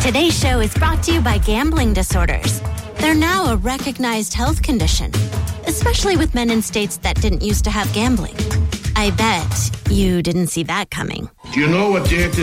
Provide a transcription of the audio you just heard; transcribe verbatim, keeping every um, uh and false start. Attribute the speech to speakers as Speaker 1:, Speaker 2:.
Speaker 1: Today's show is brought to you by gambling disorders. They're now a recognized health condition, especially with men in states that didn't used to have gambling. I bet you didn't see that coming.
Speaker 2: Do you know what date it